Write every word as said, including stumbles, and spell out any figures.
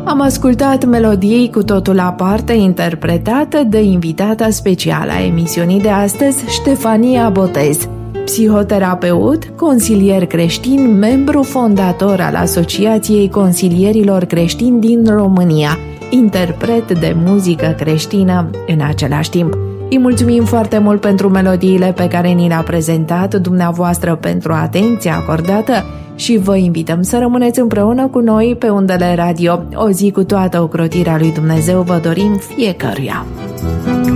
Am ascultat melodii cu totul aparte, interpretată de invitata specială a emisiunii de astăzi, Ștefania Botez, psihoterapeut, consilier creștin, membru fondator al Asociației Consilierilor Creștini din România, interpret de muzică creștină în același timp. Îi mulțumim foarte mult pentru melodiile pe care ni le-a prezentat, dumneavoastră pentru atenția acordată și vă invităm să rămâneți împreună cu noi pe undele radio. O zi cu toată ocrotirea lui Dumnezeu vă dorim fiecăruia.